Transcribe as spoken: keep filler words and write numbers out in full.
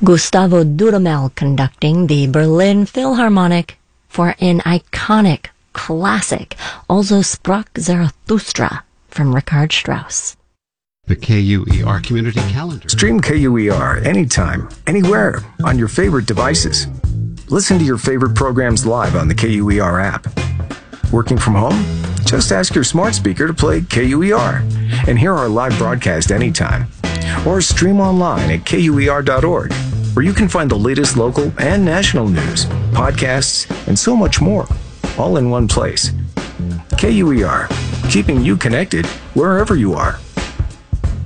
Gustavo Dudamel conducting the Berlin Philharmonic for an iconic classic, Also sprach Zarathustra, from Richard Strauss. The K U E R Community Calendar. Stream K U E R anytime, anywhere, on your favorite devices. Listen to your favorite programs live on the K U E R app. Working from home? Just ask your smart speaker to play K U E R and hear our live broadcast anytime. Or stream online at K U E R dot org, where you can find the latest local and national news, podcasts, and so much more, all in one place. K U E R, keeping you connected wherever you are.